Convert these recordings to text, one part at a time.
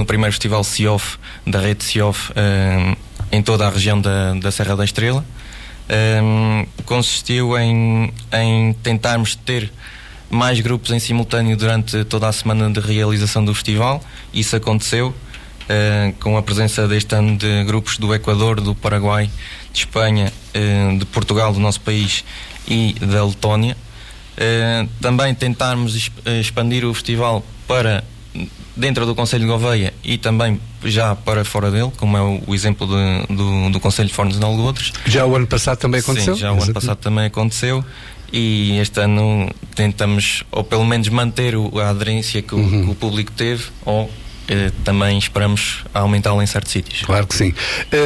primeiro festival CIOF, da rede CIOF, em toda a região da Serra da Estrela. Consistiu em tentarmos ter mais grupos em simultâneo durante toda a semana de realização do festival. Isso aconteceu, com a presença deste ano de grupos do Equador, do Paraguai, de Espanha, de Portugal, do nosso país, e da Letónia. Também tentarmos expandir o festival para dentro do Concelho de Gouveia e também já para fora dele, como é o exemplo do Concelho de Fornos de Algodres. Já o ano passado também aconteceu? Sim, já o ano passado também aconteceu, e este ano tentamos, ou pelo menos manter a aderência que o público teve, ou também esperamos aumentá-la em certos sítios. Claro que sim.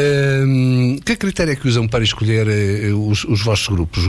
Que critério é que usam para escolher os vossos grupos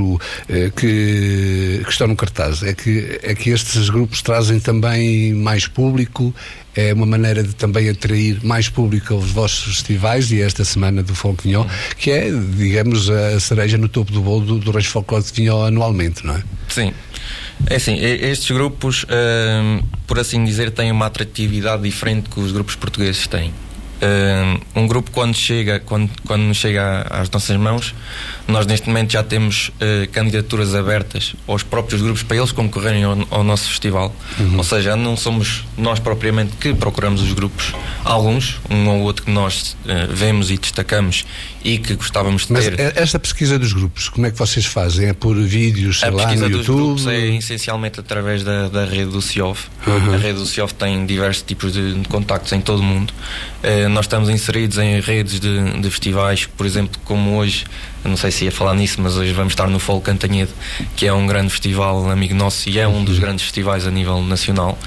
que estão no cartaz? É que estes grupos trazem também mais público? É uma maneira de também atrair mais público aos vossos festivais, e esta semana do Folk Vignon, que é, digamos, a cereja no topo do bolo do Rancho Folclore de Vignon anualmente, não é? Sim. É assim, estes grupos, por assim dizer, têm uma atratividade diferente que os grupos portugueses têm. Um grupo, quando nos chega às nossas mãos, nós neste momento já temos candidaturas abertas aos próprios grupos para eles concorrerem ao nosso festival. Ou seja, não somos nós propriamente que procuramos os grupos. Alguns, um ou outro que nós vemos e destacamos e que gostávamos de ter. Mas esta pesquisa dos grupos, como é que vocês fazem? É por vídeos, sei lá, no YouTube? A pesquisa dos grupos é essencialmente através da rede do CIOF. A rede do CIOF tem diversos tipos de contactos em todo o mundo. Nós estamos inseridos em redes de festivais, por exemplo, como hoje, eu não sei se ia falar nisso, mas hoje vamos estar no Folk Cantanhede, que é um grande festival amigo nosso e é um dos grandes festivais a nível nacional.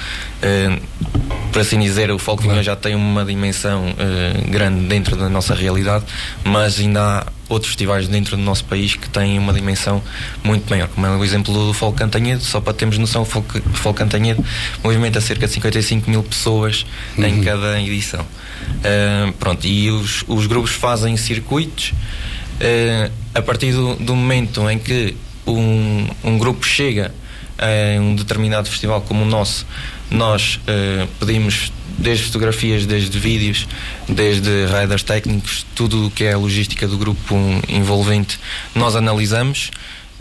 Por assim dizer, o Folk Vignon já tem uma dimensão grande dentro da nossa realidade, mas ainda há outros festivais dentro do nosso país que têm uma dimensão muito maior, como é o exemplo do Folk Cantanhede. Só para termos noção, o Folk Cantanhede movimenta cerca de 55 mil pessoas em cada edição. Pronto, e os grupos fazem circuitos. A partir do momento em que um grupo chega a um determinado festival como o nosso, nós pedimos desde fotografias, desde vídeos, desde riders técnicos, tudo o que é a logística do grupo envolvente, nós analisamos,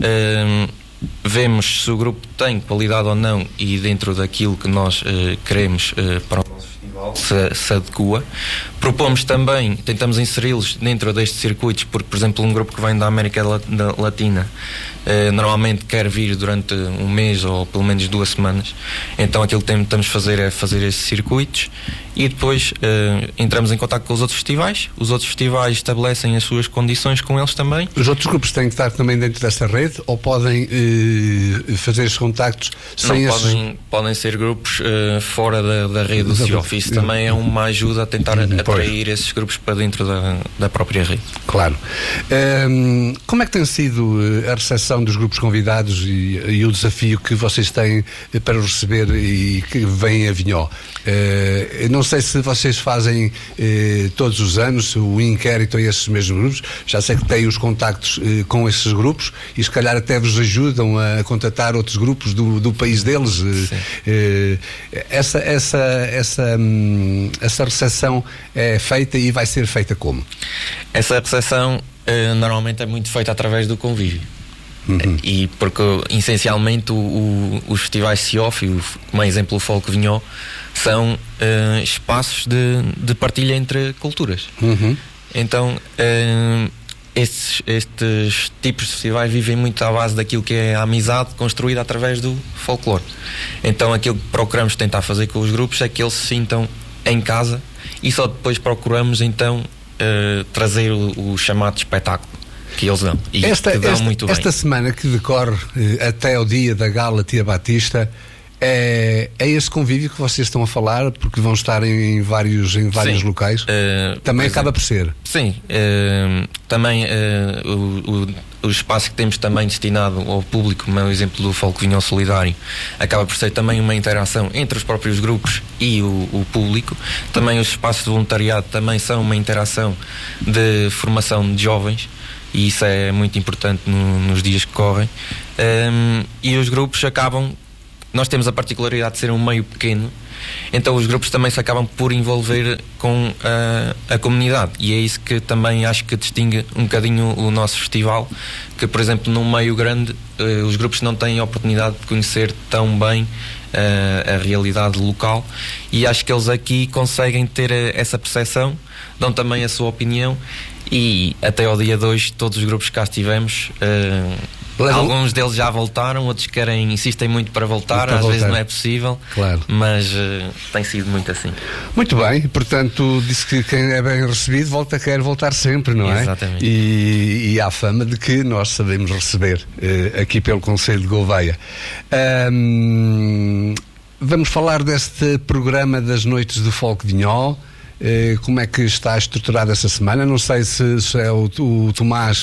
vemos se o grupo tem qualidade ou não, e dentro daquilo que nós queremos para o nosso festival se adequa. Propomos também, tentamos inseri-los dentro destes circuitos, porque, por exemplo, um grupo que vem da América Latina normalmente quer vir durante um mês ou pelo menos 2 semanas, então aquilo que tentamos fazer é fazer esses circuitos, e depois entramos em contato com os outros festivais estabelecem as suas condições com eles também. Os outros grupos têm que estar também dentro desta rede, ou podem fazer esses contactos sem podem ser grupos fora da rede do CIOF. Isso também é uma ajuda a tentar atrair esses grupos para dentro da própria rede. Claro. Como é que tem sido a recepção dos grupos convidados e o desafio que vocês têm para receber e que vêm a Vignon? Não sei se vocês fazem todos os anos o inquérito a esses mesmos grupos. Já sei que têm os contactos com esses grupos e se calhar até vos ajudam a contatar outros grupos do país deles. Essa recepção é feita e vai ser feita como? Essa recepção normalmente é muito feita através do convívio. E porque essencialmente os festivais CIOF, como exemplo o Folk Vignon, são espaços de partilha entre culturas. Então estes tipos de festivais vivem muito à base daquilo que é a amizade construída através do folclore. Então aquilo que procuramos tentar fazer com os grupos é que eles se sintam em casa, e só depois procuramos então trazer o chamado espetáculo que eles dão, e que dão muito bem. Esta semana que decorre até ao dia da Gala Tia Batista, é esse convívio que vocês estão a falar, porque vão estar em vários locais? Também acaba por ser? Sim, também o espaço que temos também destinado ao público, como é o exemplo do Folk Vignon Solidário, acaba por ser também uma interação entre os próprios grupos e o público. Também os espaços de voluntariado também são uma interação de formação de jovens, e isso é muito importante nos dias que correm. E os grupos acabam nós temos a particularidade de ser um meio pequeno, então os grupos também se acabam por envolver com a comunidade, e é isso que também acho que distingue um bocadinho o nosso festival, que por exemplo num meio grande os grupos não têm a oportunidade de conhecer tão bem a realidade local, e acho que eles aqui conseguem ter essa percepção, dão também a sua opinião, e até ao dia 2 todos os grupos que cá estivemos, alguns deles já voltaram, outros insistem muito para voltar, às vezes não é possível, claro. Mas tem sido muito assim. Muito bem, portanto disse que quem é bem recebido quer voltar sempre, não é? Exatamente. E há fama de que nós sabemos receber aqui pelo Conselho de Gouveia. Vamos falar deste programa das Noites do Folk de Vinhó. Como é que está estruturada essa semana? Não sei se é o Tomás.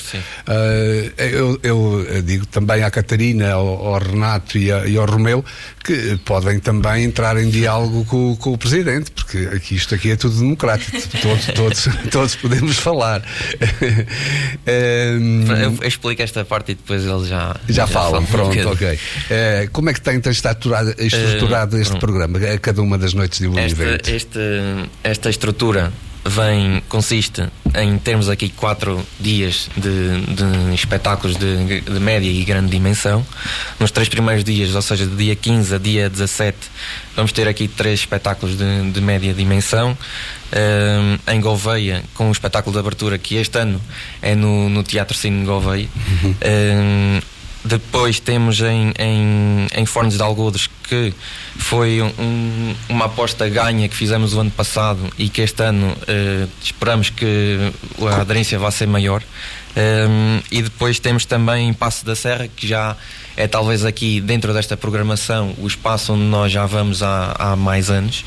Eu digo também à Catarina, ao Renato e ao Romeu que podem também entrar em diálogo com o Presidente, porque isto aqui é tudo democrático. Todos podemos falar. Eu explico esta parte e depois eles já falam. Pronto, ok. Como é que tem estruturado este programa, a cada uma das noites de um evento? Esta estrutura consiste em termos aqui 4 dias de espetáculos de média e grande dimensão. Nos 3 primeiros dias, ou seja, de dia 15 a dia 17, vamos ter aqui 3 espetáculos de média dimensão. Em Gouveia, com o espetáculo de abertura, que este ano é no Teatro Cine de Gouveia. Depois temos em Fornos de Algodres, que foi uma aposta ganha que fizemos o ano passado e que este ano esperamos que a aderência vá ser maior. E depois temos também em Passo da Serra, que já é talvez aqui dentro desta programação o espaço onde nós já vamos há mais anos.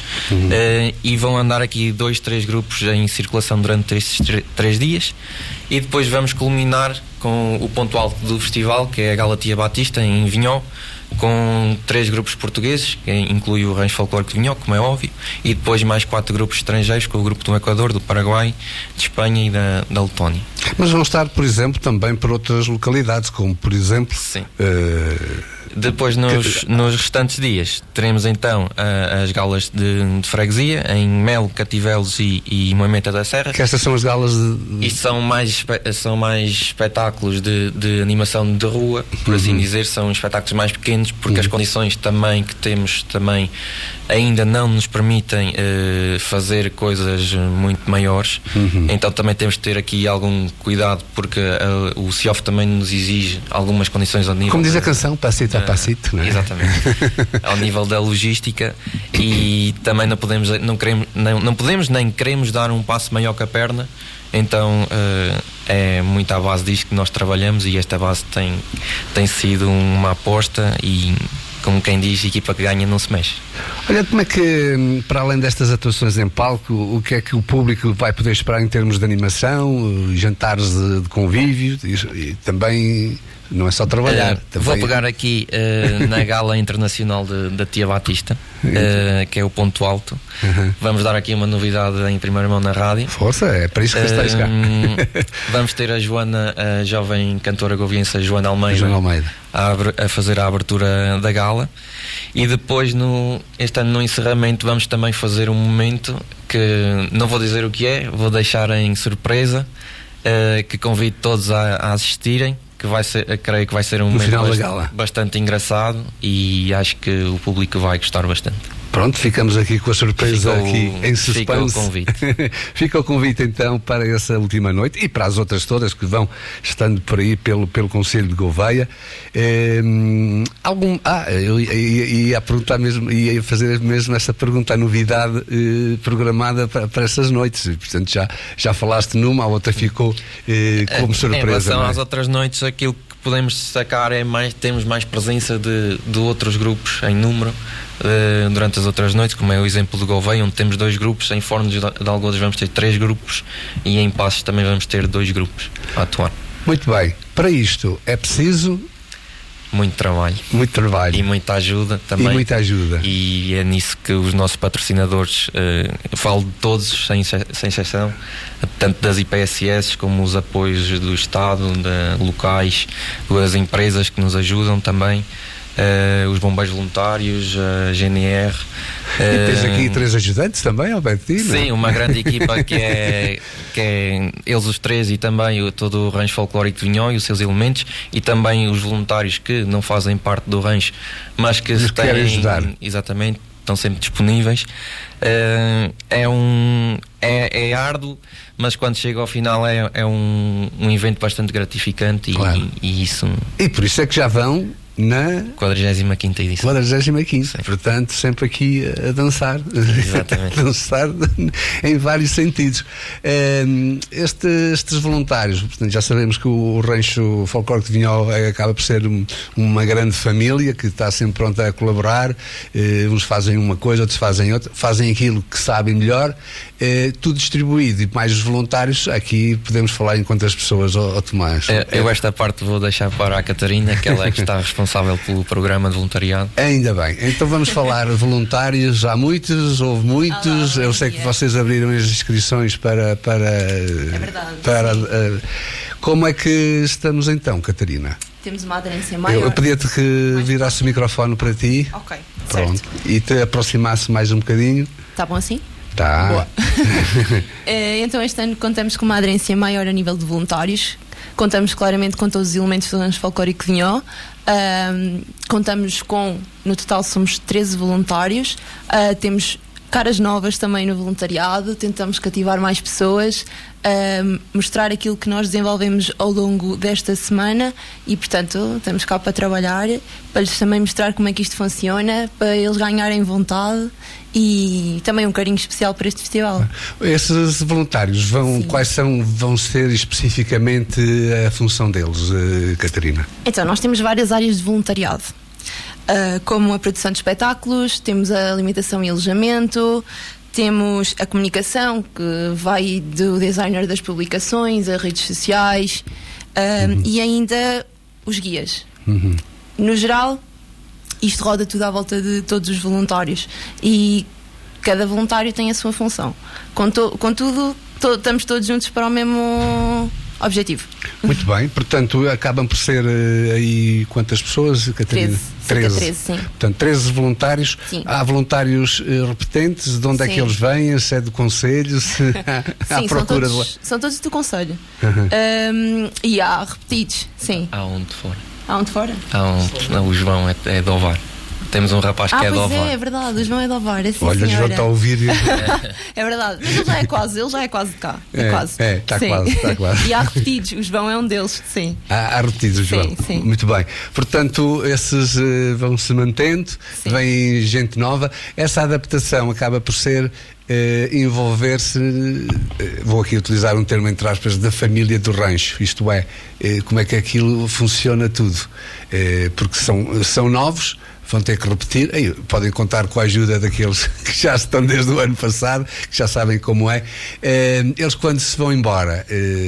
E vão andar aqui 2-3 grupos em circulação durante estes 3 dias, e depois vamos culminar com o ponto alto do festival, que é a Gala Tia Batista em Vinhó, com 3 grupos portugueses, que inclui o Rancho Folclórico de Vinhó, como é óbvio, e depois mais 4 grupos estrangeiros, com o grupo do Equador, do Paraguai, de Espanha e da Letónia. Mas vão estar, por exemplo, também por outras localidades, como por exemplo... Sim. Depois nos restantes dias teremos então as galas de freguesia em Melo, Cativelos e Moimenta da Serra. Que estas são as galas de... Isto são mais espetáculos de animação de rua, por assim dizer. São espetáculos mais pequenos, porque as condições também que temos também ainda não nos permitem fazer coisas muito maiores. Então também temos de ter aqui algum cuidado, porque o CIOF também nos exige algumas condições ao nível... Como diz a canção, passito a passito, não é? Exatamente. Ao nível da logística, e também não podemos nem queremos dar um passo maior que a perna. Então é muito à base disto que nós trabalhamos, e esta base tem sido uma aposta, e como quem diz, a equipa que ganha não se mexe. Olha, como é que, para além destas atuações em palco, o que é que o público vai poder esperar em termos de animação, jantares de convívio, e também não é só trabalhar? Vou pegar aqui na Gala Internacional da Tia Batista, que é o ponto alto. Vamos dar aqui uma novidade em primeira mão na rádio. Força, é para isso que estás cá. Vamos ter a Joana, a jovem cantora goviense Joana Almeida, a fazer a abertura da gala. E depois, este ano, no encerramento, vamos também fazer um momento que não vou dizer o que é, vou deixar em surpresa, que convido todos a assistirem, que creio que vai ser um momento bastante engraçado, e acho que o público vai gostar bastante. Pronto, ficamos aqui com a surpresa aqui em suspense. Fica o convite. Fica o convite então para essa última noite, e para as outras todas que vão estando por aí pelo Conselho de Gouveia. Eu ia perguntar mesmo, ia fazer mesmo essa pergunta, a novidade programada para essas noites. Portanto, já falaste numa, a outra ficou como surpresa. Em relação às outras noites, aquilo que podemos destacar temos mais presença de outros grupos em número durante as outras noites, como é o exemplo de Gouveia, onde temos 2 grupos. Em Fornos de Algodres vamos ter 3 grupos, e em Passos também vamos ter 2 grupos a atuar. Muito bem, para isto é preciso muito trabalho e muita ajuda também. E é nisso que os nossos patrocinadores, falo de todos sem exceção, tanto das IPSS como os apoios do Estado, locais, das empresas que nos ajudam também, os bombeiros voluntários, a GNR. E tens aqui 3 ajudantes também ao pé de ti, não é? Sim, uma grande equipa que é eles os 3 e também todo o rancho folclórico de Vinhó e os seus elementos, e também os voluntários que não fazem parte do rancho, mas que se querem ajudar. Exatamente, estão sempre disponíveis. É árduo, mas quando chega ao final é um evento bastante gratificante. Claro. E isso. E por isso é que já vão na 45ª edição. 45ª, portanto, sempre aqui a dançar. Exatamente. A dançar em vários sentidos. Estes voluntários, portanto, já sabemos que o Rancho Folclórico de Vinhó acaba por ser uma grande família que está sempre pronta a colaborar. Uns fazem uma coisa, outros fazem outra, fazem aquilo que sabem melhor. Tudo distribuído, e mais os voluntários. Aqui podemos falar em quantas pessoas, Tomás? Eu esta parte vou deixar para a Catarina, que ela é que está responsável pelo programa de voluntariado. Ainda bem, então vamos falar de voluntários. Há muitos, houve muitos. Olá, eu sei que vocês abriram as inscrições para é verdade, como é que estamos então, Catarina? Temos uma aderência maior. Eu pedia-te que virasse o microfone para ti. Ok, pronto, certo. E te aproximasse mais um bocadinho. Está bom assim? Tá. Boa. Então este ano contamos com uma aderência maior a nível de voluntários. Contamos claramente com todos os elementos do Rancho Folclórico de Vinhó. Contamos com, no total somos 13 voluntários. Temos caras novas também no voluntariado. Tentamos cativar mais pessoas, mostrar aquilo que nós desenvolvemos ao longo desta semana, e portanto estamos cá para trabalhar, para lhes também mostrar como é que isto funciona, para eles ganharem vontade e também um carinho especial para este festival. Esses voluntários vão ser especificamente a função deles, Catarina? Então, nós temos várias áreas de voluntariado, como a produção de espetáculos, temos a alimentação e alojamento, temos a comunicação, que vai do designer das publicações, a redes sociais, e ainda os guias. No geral, isto roda tudo à volta de todos os voluntários, e cada voluntário tem a sua função. Contudo, estamos todos juntos para o mesmo objetivo. Muito bem, portanto acabam por ser aí quantas pessoas, Catarina? 13, sim. Portanto, 13 voluntários. Sim. Há voluntários repetentes, de onde é que eles vêm? Se é do Conselho, se há procura são todos do Conselho. E há repetidos, sim. Há um de fora. Há um de fora? O João é de Ovar. Temos um rapaz que é de Ovar. É verdade, o João é de Ovar. É, sim, olha, o João está a ouvir. É verdade, mas ele já é quase de cá. Está quase. E há repetidos, o João é um deles, sim. Há repetidos, o João. Sim. Muito bem. Portanto, esses vão se mantendo, vem gente nova. Essa adaptação acaba por ser envolver-se, vou aqui utilizar um termo entre aspas, da família do rancho, isto é, como é que aquilo funciona tudo, porque são novos, vão ter que repetir, podem contar com a ajuda daqueles que já estão desde o ano passado, que já sabem como é. Eles, quando se vão embora,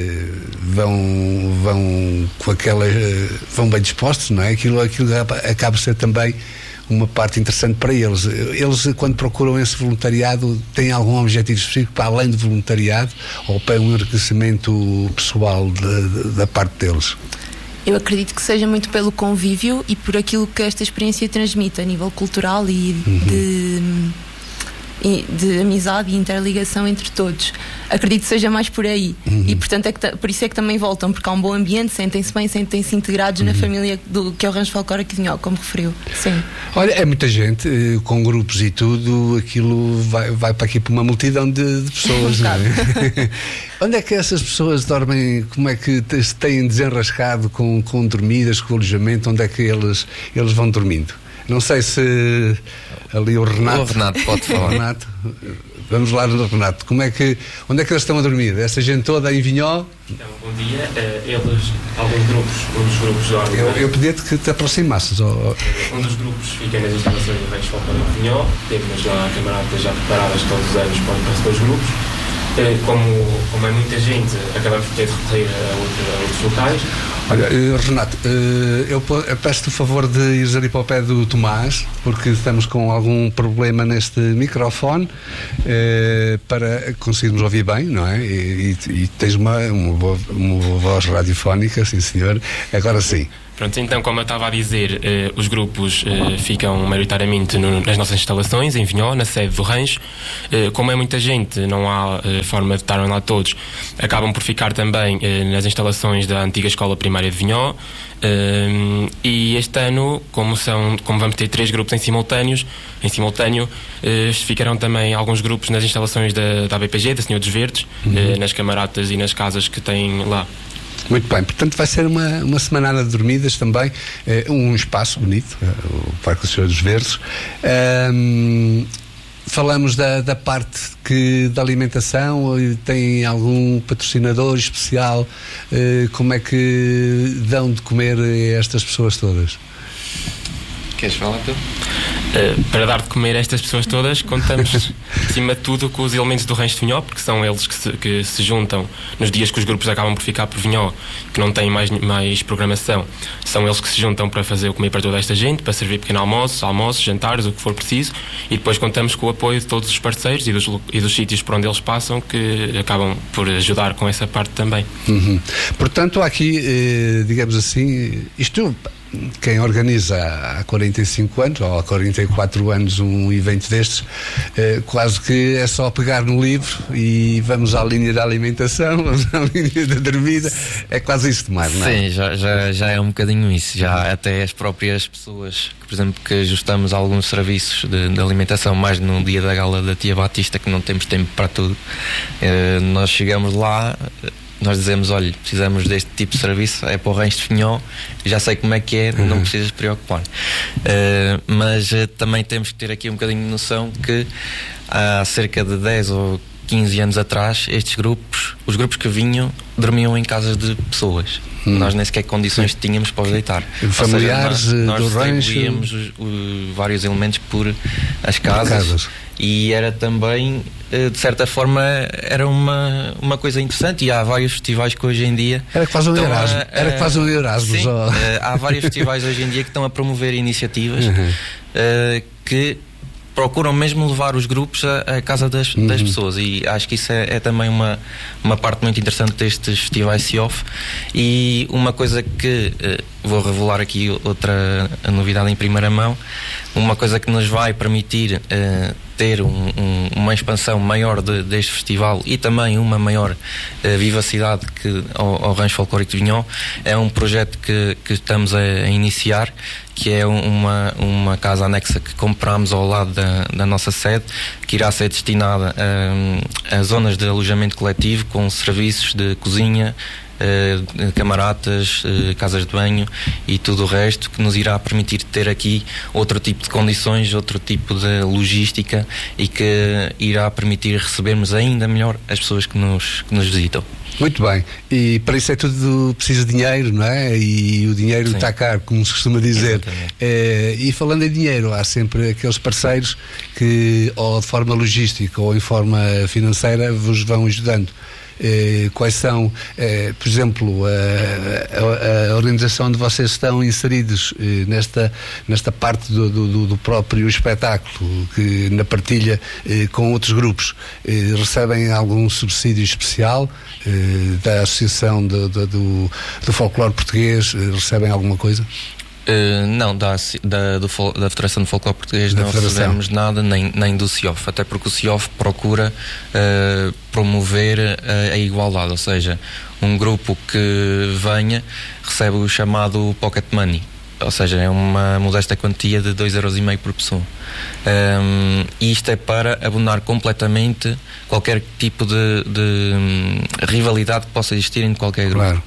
vão com aquela, vão bem dispostos, não é? Aquilo acaba por ser também uma parte interessante para eles. Eles, quando procuram esse voluntariado, têm algum objetivo específico para além do voluntariado, ou para um enriquecimento pessoal da parte deles? Eu acredito que seja muito pelo convívio e por aquilo que esta experiência transmite a nível cultural e de amizade e interligação entre todos. Acredito que seja mais por aí. E portanto por isso é que também voltam, porque há um bom ambiente, sentem-se bem, sentem-se integrados na família que é o Rancho Folclórico de Vinhó, como referiu. Sim. Olha, é muita gente, com grupos e tudo, aquilo vai para aqui para uma multidão de pessoas, não é? Onde é que essas pessoas dormem? Como é que se têm desenrascado com dormidas, com alojamento? Onde é que eles vão dormindo? Não sei se ali o Renato... O Renato pode falar. Renato, vamos lá, Renato. Onde é que eles estão a dormir? Essa gente toda em Vinhó? Então, bom dia. Um dos grupos dormem. Eu pedia-te que te aproximasses. Um dos grupos fica nas instalações do Rancho Folclórico de Vinhó. Temos lá camaradas já preparadas todos os anos para receber os grupos. Como é muita gente, acabamos por ter de recorrer a outros locais. Olha, Renato, eu peço-te o favor de ires ali para o pé do Tomás, porque estamos com algum problema neste microfone, para conseguirmos ouvir bem, não é? E tens uma boa voz radiofónica, sim senhor. Agora sim. Pronto, então, como eu estava a dizer, os grupos ficam maioritariamente nas nossas instalações, em Vinhó, na sede do Rancho. Como é muita gente, não há forma de estarem lá todos, acabam por ficar também nas instalações da antiga Escola Primária de Vinhó. E este ano, como vamos ter 3 grupos em simultâneo, ficarão também alguns grupos nas instalações da ABPG, da Senhor dos Verdes, nas camaratas e nas casas que têm lá. Muito bem, portanto vai ser uma semanada de dormidas também, um espaço bonito, o Parque do Senhor dos Verdes. Falamos da parte da alimentação, tem algum patrocinador especial? Como é que dão de comer a estas pessoas todas? Queres falar tu? Para dar de comer a estas pessoas todas, contamos, acima de tudo, com os elementos do Rancho de Vinhó, porque são eles que se juntam nos dias que os grupos acabam por ficar por Vinhó, que não têm mais programação. São eles que se juntam para fazer o comer para toda esta gente, para servir pequeno almoços, jantares, o que for preciso, e depois contamos com o apoio de todos os parceiros e dos sítios por onde eles passam, que acabam por ajudar com essa parte também. Portanto, há aqui, digamos assim, isto... Quem organiza há 45 anos ou há 44 anos um evento destes, quase que é só pegar no livro e vamos à linha da alimentação, vamos à linha da dormida, é quase isso demais, não é? Sim, já é um bocadinho isso, já até as próprias pessoas, por exemplo, que ajustamos alguns serviços de alimentação mais no dia da gala da Tia Batista, que não temos tempo para tudo, nós chegamos lá, nós dizemos, olha, precisamos deste tipo de serviço, é para o Rancho de Vinhó, já sei como é que é, não precisas preocupar. Mas também temos que ter aqui um bocadinho de noção que há cerca de 10 ou 15 anos atrás, os grupos que vinham, dormiam em casas de pessoas. Nós nem sequer condições tínhamos para os deitar. Familiares nós do rancho. distribuíamos vários elementos por as casas. E era também, de certa forma, era uma coisa interessante, e há vários festivais que hoje em dia... Era quase um Erasmus. Era quase um Erasmus. Sim, há vários festivais hoje em dia que estão a promover iniciativas que procuram mesmo levar os grupos à casa das pessoas, e acho que isso é também uma parte muito interessante destes festivais SEOF. E uma coisa que vou revelar aqui, outra novidade em primeira mão, uma coisa que nos vai permitir ter uma expansão maior deste festival e também uma maior vivacidade ao Rancho Folclórico de Vinhó, é um projeto que estamos a iniciar, que é uma casa anexa que compramos ao lado da nossa sede, que irá ser destinada a zonas de alojamento coletivo com serviços de cozinha, camaratas, casas de banho e tudo o resto, que nos irá permitir ter aqui outro tipo de condições, outro tipo de logística, e que irá permitir recebermos ainda melhor as pessoas que nos visitam. Muito bem, e para isso é tudo preciso de dinheiro, não é? E o dinheiro Sim. está caro, como se costuma dizer. E falando em dinheiro, há sempre aqueles parceiros que, ou de forma logística ou em forma financeira, vos vão ajudando. Quais são, por exemplo, a organização onde vocês estão inseridos nesta parte do próprio espetáculo, que na partilha com outros grupos, recebem algum subsídio especial da Associação do Folclore Português? Recebem alguma coisa? Não, da Federação de Folclore Português não recebemos nada, nem do SEOF, até porque o SEOF procura promover a igualdade, ou seja, um grupo que venha recebe o chamado pocket money, ou seja, é uma modesta quantia de 2,5€ por pessoa. E isto é para abonar completamente qualquer tipo de rivalidade que possa existir entre qualquer grupo. Claro.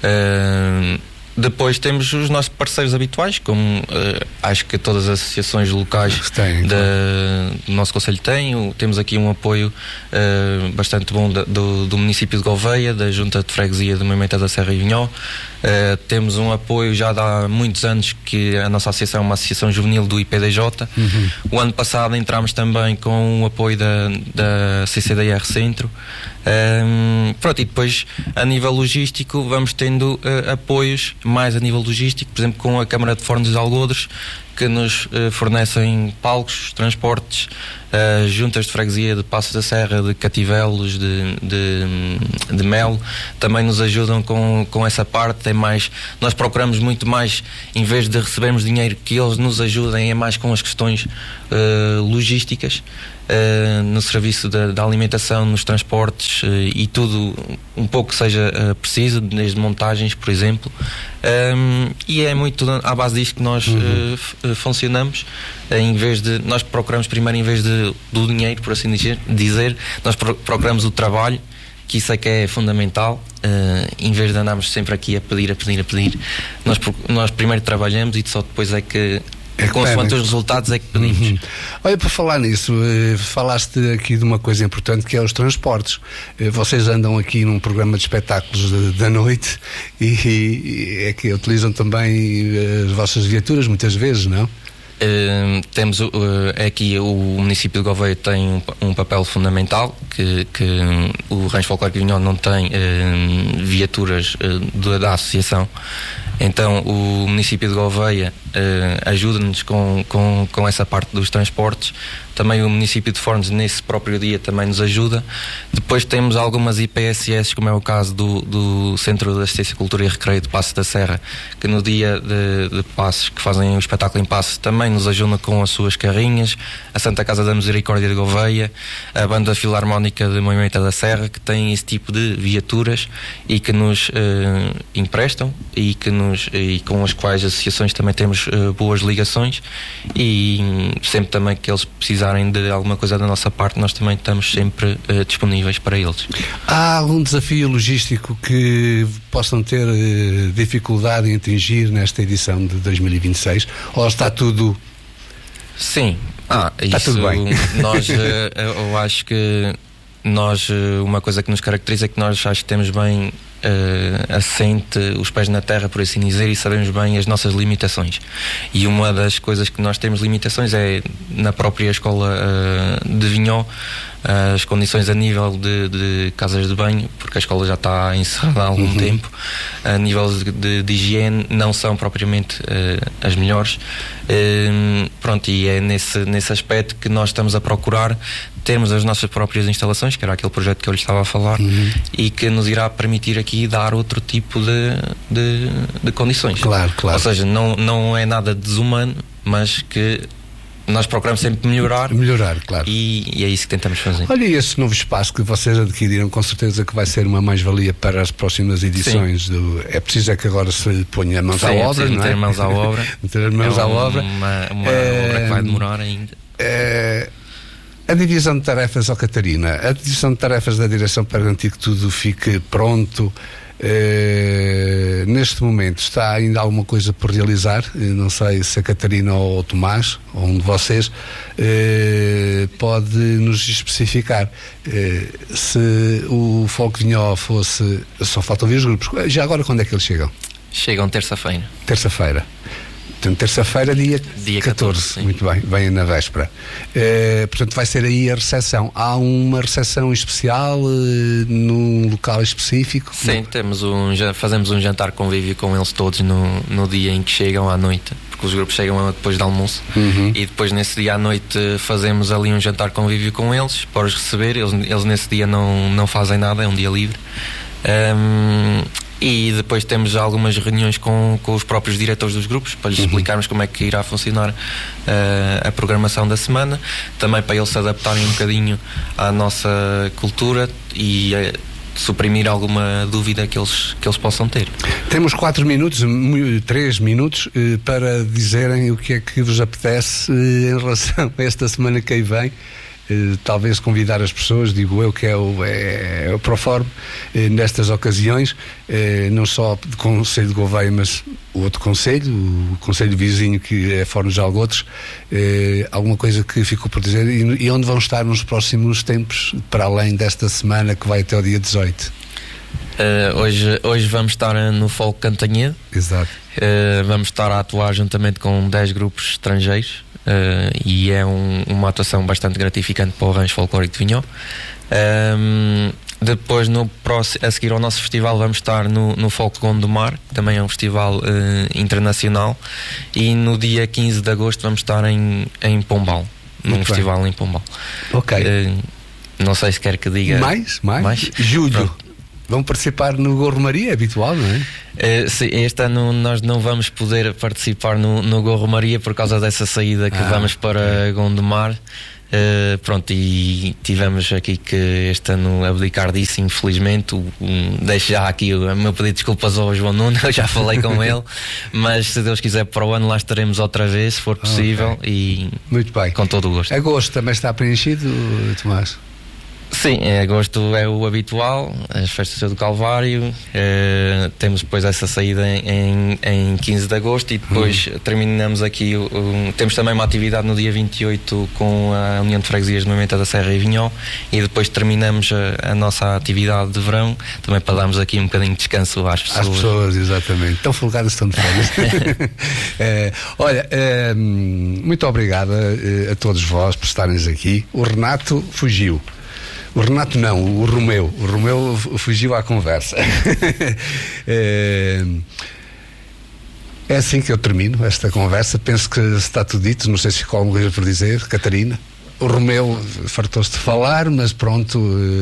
Depois temos os nossos parceiros habituais, como acho que todas as associações locais do nosso concelho têm. Temos aqui um apoio bastante bom do município de Gouveia, da Junta de Freguesia do Moimenta da Serra e Vinhó. Temos um apoio já de há muitos anos, que a nossa associação é uma associação juvenil do IPDJ. O ano passado entramos também com o apoio da CCDR Centro. Pronto, e depois a nível logístico vamos tendo apoios mais a nível logístico, por exemplo com a Câmara de Fornos de Algodres, que nos fornecem palcos, transportes, juntas de freguesia de Passos da Serra, de Cativelos, de Mel, também nos ajudam com essa parte. Nós procuramos muito mais, em vez de recebermos dinheiro, que eles nos ajudem, é mais com as questões logísticas, no serviço da alimentação, nos transportes, e tudo um pouco que seja preciso, desde montagens, por exemplo, e é muito à base disto que nós funcionamos. Em vez de, nós procuramos primeiro, em vez do dinheiro, por assim dizer, nós procuramos o trabalho, que isso é que é fundamental. Em vez de andarmos sempre aqui a pedir, nós primeiro trabalhamos e só depois é que consoante os resultados é que pedimos. Olha, para falar nisso, falaste aqui de uma coisa importante, que é os transportes. Vocês andam aqui num programa de espetáculos da noite e é que utilizam também as vossas viaturas muitas vezes, não? Temos aqui o município de Gouveia tem um papel fundamental, que o Rancho Folclórico de Vinhó não tem viaturas da associação. Então o município de Gouveia ajuda-nos com essa parte dos transportes. Também o município de Fornos, nesse próprio dia, também nos ajuda. Depois temos algumas IPSS, como é o caso do Centro de Assistência, Cultura e Recreio de Passos da Serra, que no dia de Passos, que fazem o espetáculo em Passos, também nos ajudam com as suas carrinhas. A Santa Casa da Misericórdia de Gouveia, a Banda Filarmónica de Moimenta da Serra, que tem esse tipo de viaturas e que nos emprestam e com as quais as associações também temos boas ligações, e sempre também que eles precisarem de alguma coisa da nossa parte, nós também estamos sempre disponíveis para eles. Há algum desafio logístico que possam ter dificuldade em atingir nesta edição de 2026? Ou está tudo... Sim, está tudo bem. Eu acho que uma coisa que nos caracteriza é que nós acho que temos bem assente os pés na terra, por assim dizer, e sabemos bem as nossas limitações. E uma das coisas que nós temos limitações é na própria escola de Vinhó, as condições a nível de casas de banho, porque a escola já está encerrada há algum tempo, a nível de higiene não são propriamente as melhores. Pronto, e é nesse aspecto que nós estamos a procurar termos as nossas próprias instalações, que era aquele projeto que eu lhe estava a falar, e que nos irá permitir aqui dar outro tipo de condições. Claro. Ou seja, não é nada desumano, mas que nós procuramos sempre melhorar, claro. E é isso que tentamos fazer. Olha, e esse novo espaço que vocês adquiriram, com certeza que vai ser uma mais-valia para as próximas edições. É preciso que agora se ponha mãos à obra, não é? Meter mãos à obra. Meter mãos à obra. Uma obra que vai demorar ainda. A divisão de tarefas, Catarina, a divisão de tarefas da direção para garantir que tudo fique pronto, neste momento está ainda alguma coisa por realizar? Não sei se a Catarina ou o Tomás, ou um de vocês, pode nos especificar. Se o Folk Vinhó fosse... Só faltam ver os grupos. Já agora, quando é que eles chegam? Chegam terça-feira. Terça-feira. Portanto, terça-feira, dia 14. Muito bem, vem na véspera. Portanto, vai ser aí a recepção. Há uma recepção especial num local específico? Sim, fazemos um jantar convívio com eles todos no dia em que chegam à noite, porque os grupos chegam depois do almoço, e depois nesse dia à noite fazemos ali um jantar convívio com eles, para os receber. Eles nesse dia não fazem nada, é um dia livre. E depois temos algumas reuniões com os próprios diretores dos grupos, para lhes explicarmos como é que irá funcionar a programação da semana, também para eles se adaptarem um bocadinho à nossa cultura e suprimir alguma dúvida que eles possam ter. Temos 3 minutos para dizerem o que é que vos apetece em relação a esta semana que aí vem. Talvez convidar as pessoas, digo eu, que é o Proform, nestas ocasiões, não só do Conselho de Gouveia, mas o outro Conselho, o Conselho vizinho, que é Fornos de Algotres. Alguma coisa que ficou por dizer, e onde vão estar nos próximos tempos, para além desta semana que vai até o dia 18? Hoje vamos estar no Folk Cantanhede. Exato. Vamos estar a atuar juntamente com 10 grupos estrangeiros. E é uma atuação bastante gratificante para o Rancho Folclórico de Vinhó. Depois, a seguir ao nosso festival, vamos estar no Folk Gondomar, que também é um festival internacional, e no dia 15 de agosto vamos estar em Pombal, num festival em Pombal. Ok. Não sei se quer que diga mais? Julho. Pronto. Vão participar no Gorro Maria, é habitual, não é? Sim, este ano nós não vamos poder participar no Gorro Maria por causa dessa saída que vamos para Gondomar. Pronto, e tivemos aqui que este ano abdicar disso, infelizmente. Deixo já aqui o meu pedido de desculpas ao João Nuno, eu já falei com ele, mas se Deus quiser, para o ano lá estaremos outra vez, se for possível. E muito bem, com todo o gosto. Agosto também está preenchido, Tomás? Sim, em agosto é o habitual, as festas do Calvário. Temos depois essa saída em 15 de agosto e depois terminamos aqui. Temos também uma atividade no dia 28 com a União de Freguesias de Moimenta da Serra e Vinhó, e depois terminamos a nossa atividade de verão, também para darmos aqui um bocadinho de descanso às pessoas. Às pessoas, exatamente. Estão folgadas, estão de férias. Olha, muito obrigado a todos vós por estarem aqui. O Renato fugiu. O Renato não, o Romeu. O Romeu fugiu à conversa. É assim que eu termino esta conversa. Penso que está tudo dito. Não sei se ficou alguma coisa por dizer, Catarina. O Romeu fartou-se de falar, mas pronto.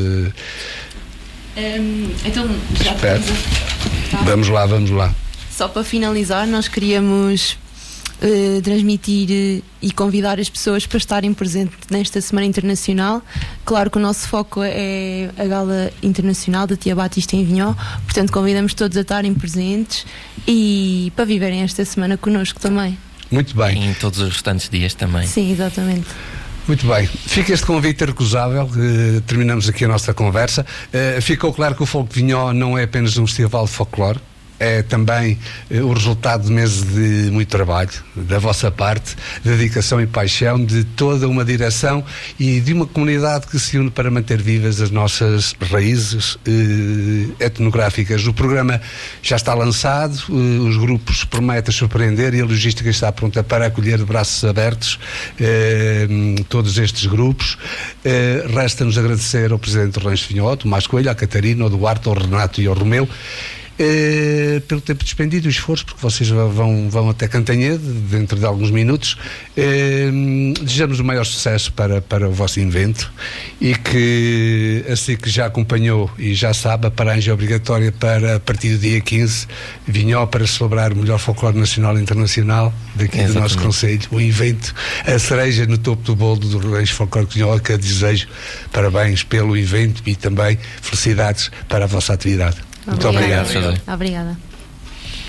Então, já espero. Vamos lá. Só para finalizar, nós queríamos transmitir e convidar as pessoas para estarem presentes nesta Semana Internacional. Claro que o nosso foco é a Gala Internacional da Tia Batista em Vinhó, portanto convidamos todos a estarem presentes e para viverem esta semana connosco também. Muito bem. E em todos os restantes dias também. Sim, exatamente. Muito bem, fica este convite irrecusável, terminamos aqui a nossa conversa. Ficou claro que o Folk de Vinhó não é apenas um festival de folclore, é também o resultado de meses de muito trabalho da vossa parte, dedicação e paixão de toda uma direção e de uma comunidade que se une para manter vivas as nossas raízes etnográficas. O programa já está lançado, os grupos prometem surpreender e a logística está pronta para acolher de braços abertos todos estes grupos. Resta-nos agradecer ao Presidente do Rancho Vinhó, Tomás Coelho, à Catarina, ao Duarte, ao Renato e ao Romeu, pelo tempo despendido e o esforço, porque vocês vão até Cantanhede dentro de alguns minutos. Desejamos o maior sucesso para o vosso evento e que, assim que já acompanhou e já sabe, a paragem é obrigatória para, a partir do dia 15, Vinhó, para celebrar o melhor folclore nacional e internacional daqui do nosso concelho, o evento, a cereja no topo do bolo do Rancho Folclore de Vinhó, que desejo parabéns pelo evento e também felicidades para a vossa atividade. Muito obrigado. Obrigada.